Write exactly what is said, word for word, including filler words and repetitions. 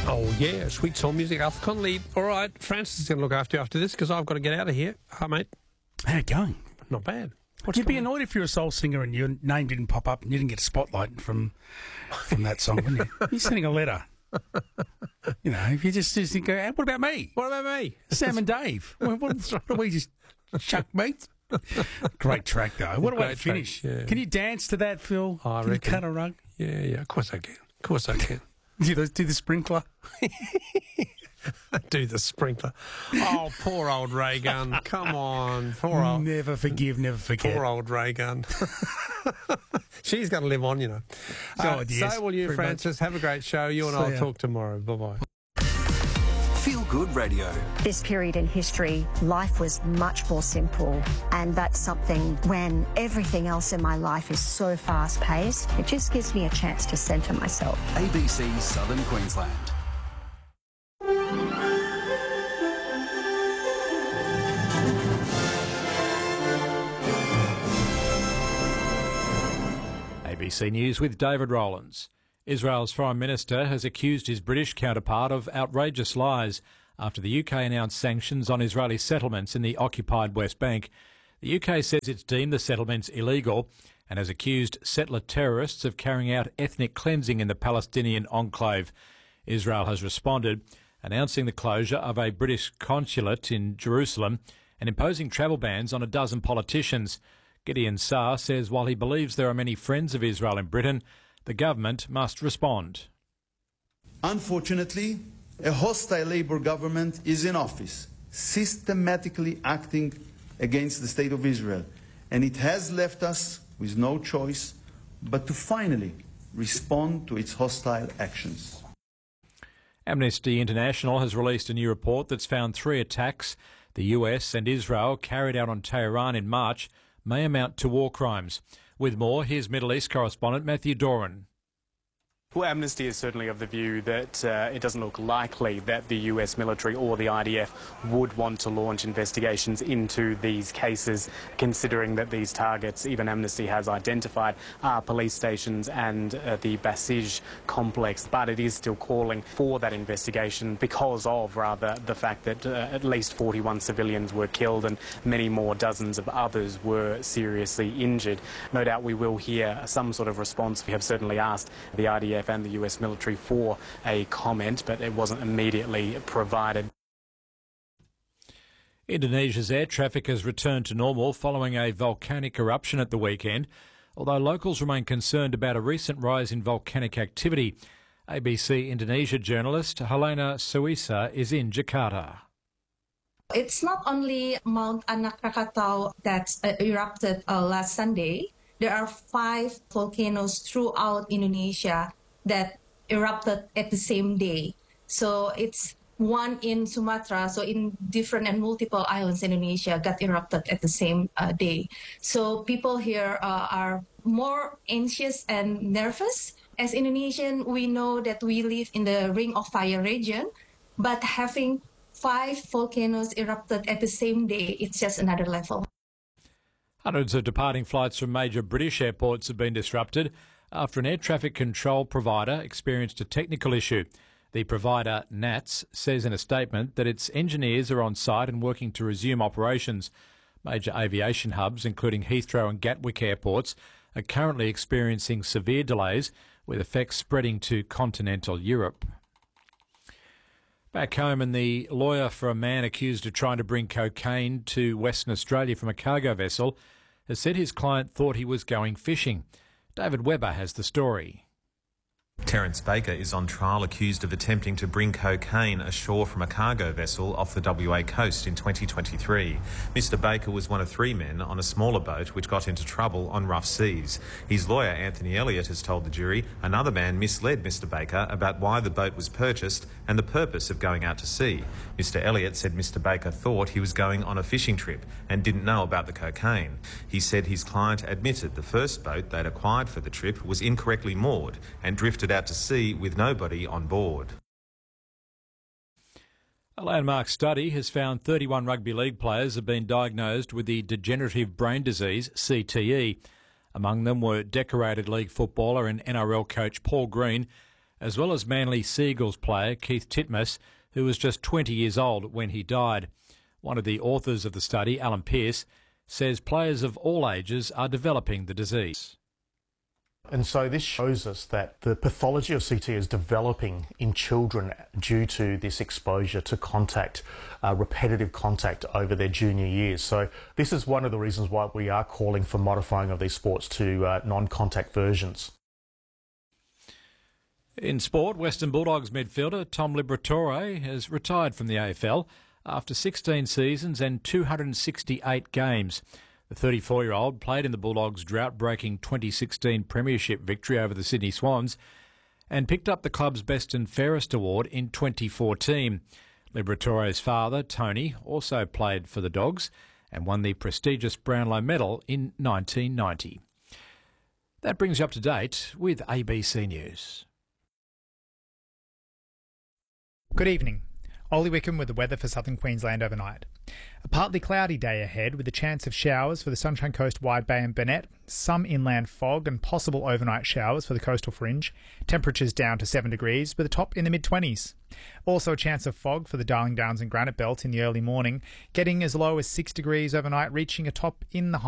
Oh, yeah, sweet soul music, Arthur Connolly. All right, Francis is going to look after you after this because I've got to get out of here. Hi, mate. How you going? Not bad. What's You'd be going on? annoyed if you're a soul singer and your name didn't pop up and you didn't get a spotlight from from that song, wouldn't you? You're sending a letter. You know, if you just, just go, hey, what about me? What about me? Sam and Dave. What, what, what do we just chuck meat? Great track, though. What a way to Great track, finish. yeah. Can you dance to that, Phil? I Can reckon. you cut a rug? Yeah, yeah, of course I can. Of course I can. Do the, do the sprinkler? Do the sprinkler. Oh, poor old Ray Gunn. Come on. Poor old, Never forgive, never forget. poor old Ray Gunn. She's going to live on, you know. Uh, Oh, yes, so will you, pretty Francis. Have a great show. You and See I will ya. talk tomorrow. Bye-bye. Feel Good Radio. This period in history, life was much more simple. And that's something when everything else in my life is so fast-paced, it just gives me a chance to centre myself. A B C Southern Queensland. A B C News with David Rowlands. Israel's Foreign Minister has accused his British counterpart of outrageous lies after the U K announced sanctions on Israeli settlements in the occupied West Bank. The U K says it's deemed the settlements illegal and has accused settler terrorists of carrying out ethnic cleansing in the Palestinian enclave. Israel has responded, announcing the closure of a British consulate in Jerusalem and imposing travel bans on a dozen politicians. Gideon Saar says while he believes there are many friends of Israel in Britain, the government must respond. Unfortunately, a hostile Labour government is in office, systematically acting against the State of Israel, and it has left us with no choice but to finally respond to its hostile actions. Amnesty International has released a new report that's found three attacks the U S and Israel carried out on Tehran in March may amount to war crimes. With more, here's Middle East correspondent Matthew Doran. Well, Amnesty is certainly of the view that uh, it doesn't look likely that the U S military or the I D F would want to launch investigations into these cases, considering that these targets, even Amnesty has identified, are police stations and uh, the Basij complex. But it is still calling for that investigation because of, rather, the fact that uh, at least forty-one civilians were killed and many more dozens of others were seriously injured. No doubt we will hear some sort of response. We have certainly asked the I D F and the U S military for a comment, but it wasn't immediately provided. Indonesia's air traffic has returned to normal following a volcanic eruption at the weekend, although locals remain concerned about a recent rise in volcanic activity. A B C Indonesia journalist Helena Suisa is in Jakarta. It's not only Mount Anak Krakatau that uh, erupted uh, last Sunday. There are five volcanoes throughout Indonesia that erupted at the same day. So it's one in Sumatra, so in different and multiple islands in Indonesia got erupted at the same uh, day. So people here uh, are more anxious and nervous. As Indonesian, we know that we live in the Ring of Fire region, but having five volcanoes erupted at the same day, it's just another level. Hundreds of departing flights from major British airports have been disrupted after an air traffic control provider experienced a technical issue. The provider, N A T S, says in a statement that its engineers are on site and working to resume operations. Major aviation hubs, including Heathrow and Gatwick airports, are currently experiencing severe delays, with effects spreading to continental Europe. Back home, and the lawyer for a man accused of trying to bring cocaine to Western Australia from a cargo vessel has said his client thought he was going fishing. David Webber has the story. Terence Baker is on trial accused of attempting to bring cocaine ashore from a cargo vessel off the W A coast in twenty twenty-three. Mister Baker was one of three men on a smaller boat which got into trouble on rough seas. His lawyer, Anthony Elliott, has told the jury another man misled Mister Baker about why the boat was purchased and the purpose of going out to sea. Mister Elliott said Mister Baker thought he was going on a fishing trip and didn't know about the cocaine. He said his client admitted the first boat they'd acquired for the trip was incorrectly moored and drifted out to sea with nobody on board. A landmark study has found thirty-one rugby league players have been diagnosed with the degenerative brain disease, C T E. Among them were decorated league footballer and N R L coach Paul Green as well as Manly Seagulls player Keith Titmus, who was just twenty years old when he died. One of the authors of the study, Alan Pearce, says players of all ages are developing the disease. And so this shows us that the pathology of C T is developing in children due to this exposure to contact, uh, repetitive contact over their junior years. So this is one of the reasons why we are calling for modifying of these sports to uh, non-contact versions. In sport, Western Bulldogs midfielder Tom Liberatore has retired from the A F L after sixteen seasons and two hundred sixty-eight games. The thirty-four-year-old played in the Bulldogs' drought-breaking twenty sixteen premiership victory over the Sydney Swans and picked up the club's Best and Fairest award in twenty fourteen. Liberatore's father, Tony, also played for the Dogs and won the prestigious Brownlow Medal in nineteen ninety. That brings you up to date with A B C News. Good evening. Ollie Wickham with the weather for southern Queensland overnight. A partly cloudy day ahead with a chance of showers for the Sunshine Coast, Wide Bay and Burnett, some inland fog and possible overnight showers for the coastal fringe. Temperatures down to seven degrees with a top in the mid-twenties. Also a chance of fog for the Darling Downs and Granite Belt in the early morning, getting as low as six degrees overnight, reaching a top in the high